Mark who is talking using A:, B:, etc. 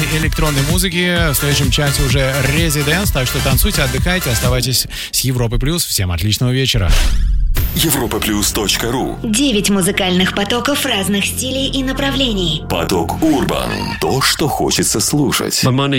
A: электронной музыки. В следующем часе уже Residence, так что танцуйте, отдыхайте, оставайтесь с Европой Плюс. Всем отличного вечера.
B: Europaplus.ru
C: 9 музыкальных потоков разных стилей и направлений.
B: Поток Урбан. То, что хочется слушать.